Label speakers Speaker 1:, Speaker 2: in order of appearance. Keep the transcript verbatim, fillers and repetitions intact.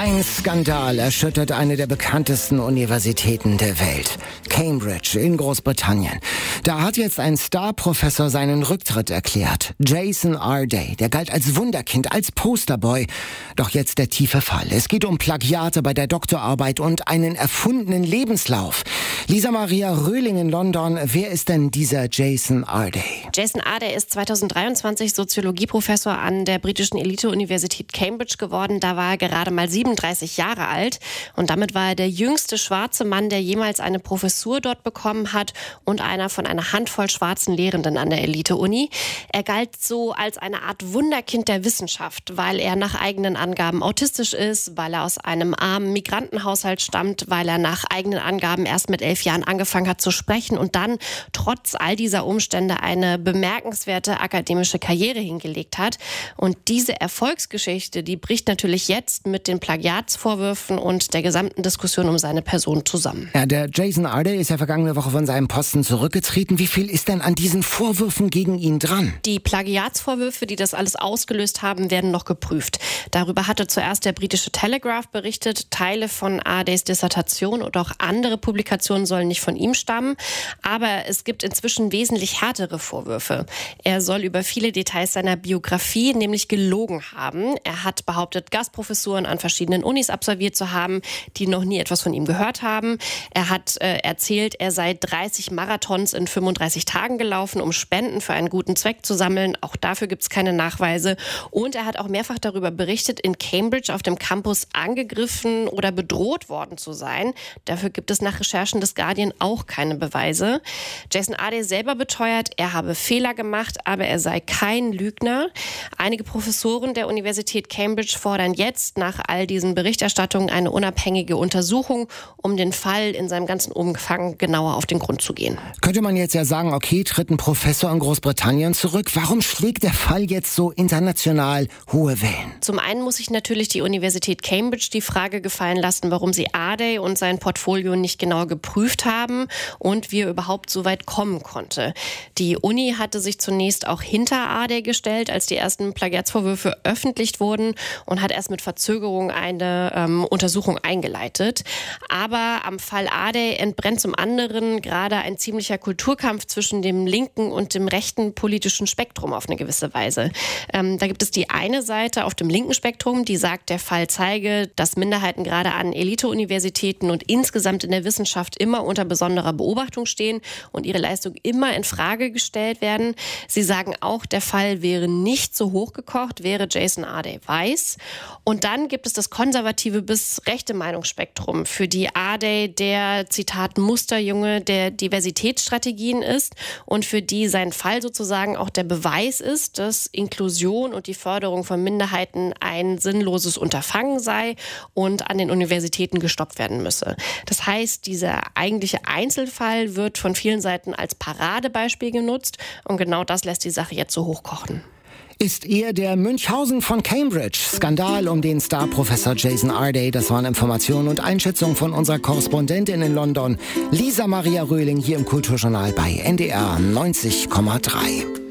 Speaker 1: Ein Skandal erschüttert eine der bekanntesten Universitäten der Welt. Cambridge in Großbritannien. Da hat jetzt ein Star-Professor seinen Rücktritt erklärt. Jason Arday, der galt als Wunderkind, als Posterboy. Doch jetzt der tiefe Fall. Es geht um Plagiate bei der Doktorarbeit und einen erfundenen Lebenslauf. Lisa Maria Röhling in London. Wer ist denn dieser Jason Arday?
Speaker 2: Jason Arday ist zweitausenddreiundzwanzig Soziologieprofessor an der britischen Elite-Universität Cambridge geworden. Da war er gerade mal siebenunddreißig Jahre alt. Und damit war er der jüngste schwarze Mann, der jemals eine Professur dort bekommen hat und einer von einer Handvoll schwarzen Lehrenden an der Elite-Uni. Er galt so als eine Art Wunderkind der Wissenschaft, weil er nach eigenen Angaben autistisch ist, weil er aus einem armen Migrantenhaushalt stammt, weil er nach eigenen Angaben erst mit elf Jahren angefangen hat zu sprechen und dann trotz all dieser Umstände eine bemerkenswerte akademische Karriere hingelegt hat. Und diese Erfolgsgeschichte, die bricht natürlich jetzt mit den Plagiatsvorwürfen und der gesamten Diskussion um seine Person zusammen.
Speaker 1: Ja, der Jason Arday ist ja vergangene Woche von seinem Posten zurückgetreten. Wie viel ist denn an diesen Vorwürfen gegen ihn dran?
Speaker 2: Die Plagiatsvorwürfe, die das alles ausgelöst haben, werden noch geprüft. Darüber hatte zuerst der britische Telegraph berichtet. Teile von Ardays Dissertation und auch andere Publikationen sollen nicht von ihm stammen. Aber es gibt inzwischen wesentlich härtere Vorwürfe. Er soll über viele Details seiner Biografie nämlich gelogen haben. Er hat behauptet, Gastprofessuren an verschiedenen Unis absolviert zu haben, die noch nie etwas von ihm gehört haben. Er hat äh, erzählt, er sei dreißig Marathons in fünfunddreißig Tagen gelaufen, um Spenden für einen guten Zweck zu sammeln. Auch dafür gibt es keine Nachweise. Und er hat auch mehrfach darüber berichtet, in Cambridge auf dem Campus angegriffen oder bedroht worden zu sein. Dafür gibt es nach Recherchen des Guardian auch keine Beweise. Jason Arday selber beteuert, er habe Fehler gemacht, aber er sei kein Lügner. Einige Professoren der Universität Cambridge fordern jetzt nach all diesen Berichterstattungen eine unabhängige Untersuchung, um den Fall in seinem ganzen Umfang genauer auf den Grund zu gehen.
Speaker 1: Könnte man jetzt ja sagen, okay, tritt ein Professor in Großbritannien zurück. Warum schlägt der Fall jetzt so international hohe Wellen?
Speaker 2: Zum einen muss sich natürlich die Universität Cambridge die Frage gefallen lassen, warum sie Arday und sein Portfolio nicht genauer geprüft haben und wie er überhaupt so weit kommen konnte. Die Uni hatte sich zunächst auch hinter Arday gestellt, als die ersten Plagiatsvorwürfe öffentlich wurden und hat erst mit Verzögerung eine ähm, Untersuchung eingeleitet. Aber am Fall Arday entbrennt zum anderen gerade ein ziemlicher Kulturkampf zwischen dem linken und dem rechten politischen Spektrum auf eine gewisse Weise. Ähm, da gibt es die eine Seite auf dem linken Spektrum, die sagt, der Fall zeige, dass Minderheiten gerade an Elite-Universitäten und insgesamt in der Wissenschaft immer unter besonderer Beobachtung stehen und ihre Leistung immer in Frage gestellt werden. Sie sagen auch, der Fall wäre nicht so hochgekocht, wäre Jason Arday weiß. Und dann gibt es das konservative bis rechte Meinungsspektrum, für die Arday der, Zitat, Musterjunge der Diversitätsstrategien ist und für die sein Fall sozusagen auch der Beweis ist, dass Inklusion und die Förderung von Minderheiten ein sinnloses Unterfangen sei und an den Universitäten gestoppt werden müsse. Das heißt, dieser eigentliche Einzelfall wird von vielen Seiten als Paradebeispiel genutzt und genau das lässt die Sache jetzt so hochkochen.
Speaker 1: Ist er der Münchhausen von Cambridge? Skandal um den Star-Professor Jason Arday. Das waren Informationen und Einschätzungen von unserer Korrespondentin in London, Lisa Maria Röhling, hier im Kulturjournal bei N D R neunzig Komma drei.